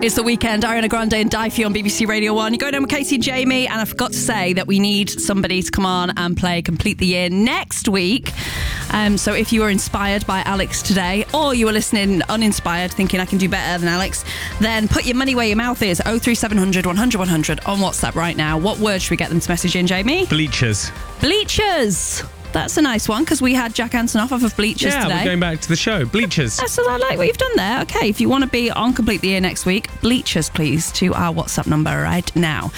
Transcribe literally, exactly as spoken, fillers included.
It's the weekend. Ariana Grande and Difey on B B C Radio one. You're going home with Casey and Jamie, and I forgot to say that we need somebody to come on and play Complete the Year next week. Um, so if you were inspired by Alex today, or you were listening uninspired, thinking I can do better than Alex, then put your money where your mouth is. oh three seven hundred, one hundred, one hundred on WhatsApp right now. What word should we get them to message in, Jamie? Bleachers. Bleachers. That's a nice one, because we had Jack Antonoff off of Bleachers yeah, today. Yeah, we're going back to the show. Bleachers. That's I like what you've done there. Okay, if you want to be on Complete the Year next week, Bleachers, please, to our WhatsApp number right now.